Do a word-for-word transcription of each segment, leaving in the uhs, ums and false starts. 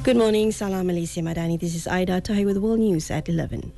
Good morning, Salam Malaysia Madani. This is Aida Tahi with World News at eleven.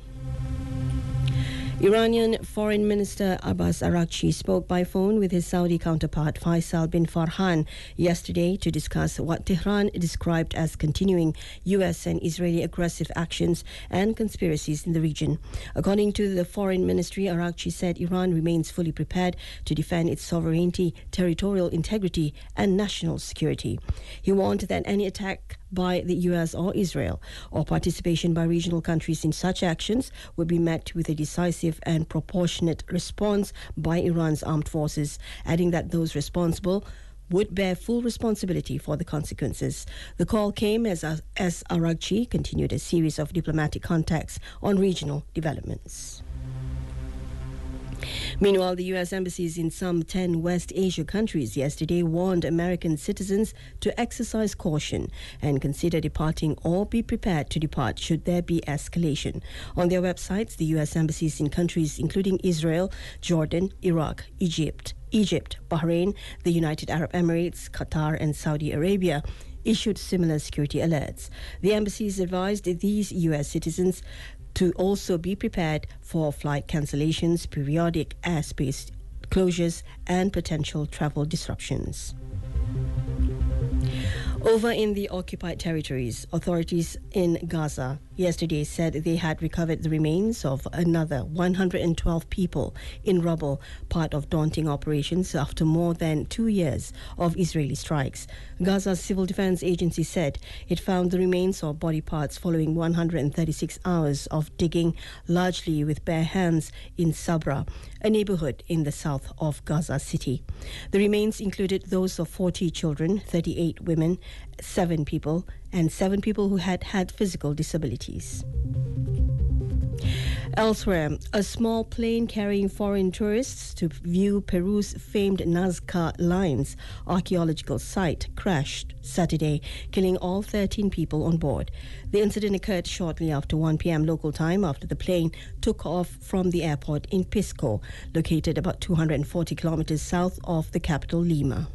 Iranian Foreign Minister Abbas Araghchi spoke by phone with his Saudi counterpart Faisal bin Farhan yesterday to discuss what Tehran described as continuing U S and Israeli aggressive actions and conspiracies in the region. According to the Foreign Ministry, Araghchi said Iran remains fully prepared to defend its sovereignty, territorial integrity and national security. He warned that any attack by the U S or Israel or participation by regional countries in such actions would be met with a decisive and proportionate response by Iran's armed forces, adding that those responsible would bear full responsibility for the consequences. The call came as, as Araghchi continued a series of diplomatic contacts on regional developments. Meanwhile, the U S embassies in some ten West Asia countries yesterday warned American citizens to exercise caution and consider departing or be prepared to depart should there be escalation. On their websites, the U S embassies in countries including Israel, Jordan, Iraq, Egypt, Egypt, Bahrain, the United Arab Emirates, Qatar and Saudi Arabia issued similar security alerts. The embassies advised these U S citizens to also be prepared for flight cancellations, periodic airspace closures, and potential travel disruptions. Over in the occupied territories, authorities in Gaza yesterday said they had recovered the remains of another one hundred twelve people in rubble, part of daunting operations after more than two years of Israeli strikes. Gaza's Civil Defense Agency said it found the remains of body parts following one hundred thirty-six hours of digging, largely with bare hands, in Sabra, a neighborhood in the south of Gaza City. The remains included those of forty children, thirty-eight women, seven people, and seven people who had had physical disabilities. Elsewhere, a small plane carrying foreign tourists to view Peru's famed Nazca Lines archaeological site crashed Saturday, killing all thirteen people on board. The incident occurred shortly after one p.m. local time after the plane took off from the airport in Pisco, located about two hundred forty kilometers south of the capital, Lima.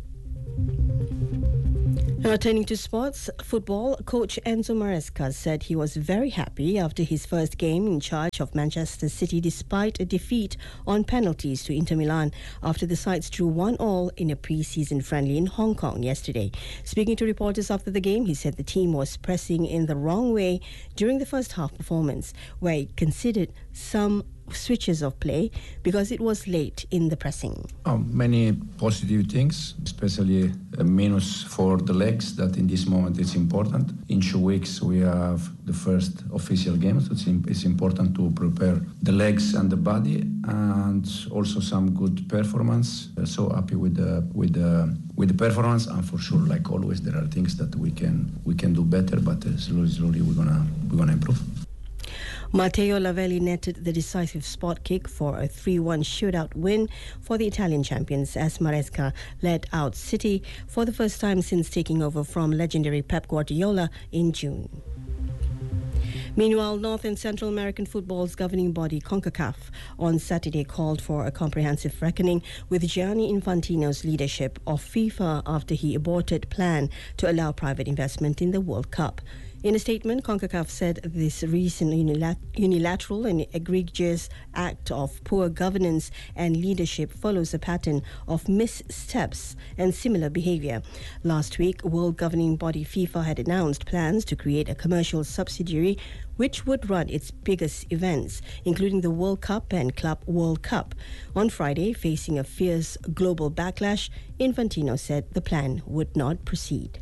Now turning to sports, football, coach Enzo Maresca said he was very happy after his first game in charge of Manchester City despite a defeat on penalties to Inter Milan after the sides drew one all in a pre-season friendly in Hong Kong yesterday. Speaking to reporters after the game, he said the team was pressing in the wrong way during the first half performance, where he considered some switches of play because it was late in the pressing. Oh, many positive things, especially a minus for the legs, that in this moment it's important. In two weeks we have the first official game, so it's, it's important to prepare the legs and the body, and also some good performance. So happy with the with the with the performance, and for sure, like always, there are things that we can we can do better, but slowly slowly we're gonna we're gonna improve. Matteo Lavelli netted the decisive spot kick for a three one shootout win for the Italian champions as Maresca led out City for the first time since taking over from legendary Pep Guardiola in June. Meanwhile, North and Central American football's governing body, CONCACAF, on Saturday called for a comprehensive reckoning with Gianni Infantino's leadership of FIFA after he aborted plan to allow private investment in the World Cup. In a statement, CONCACAF said this recent unilateral and egregious act of poor governance and leadership follows a pattern of missteps and similar behavior. Last week, world governing body FIFA had announced plans to create a commercial subsidiary which would run its biggest events, including the World Cup and Club World Cup. On Friday, facing a fierce global backlash, Infantino said the plan would not proceed.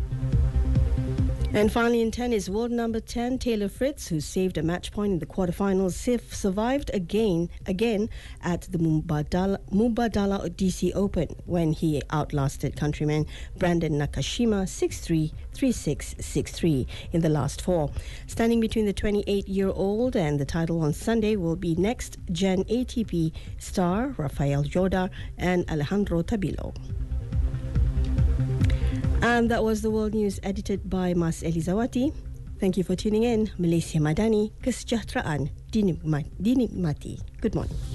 And finally in tennis, world number ten Taylor Fritz, who saved a match point in the quarterfinals, survived again again at the Mubadala, Mubadala D C Open when he outlasted countryman Brandon Nakashima six three, three six, six three in the last four. Standing between the twenty-eight-year-old and the title on Sunday will be next-gen A T P star Rafael Jorda and Alejandro Tabilo. And that was the World News edited by Mas Elizawati. Thank you for tuning in. Malaysia Madani, kesejahteraan dinikmati. Good morning.